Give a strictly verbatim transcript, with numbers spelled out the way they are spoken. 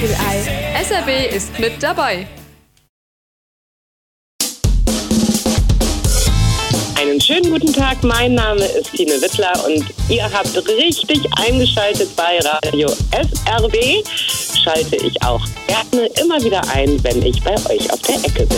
Spiegelei. S R B ist mit dabei. Einen schönen guten Tag, mein Name ist Tine Wittler und ihr habt richtig eingeschaltet bei Radio S R B. Schalte ich auch gerne immer wieder ein, wenn ich bei euch auf der Ecke bin.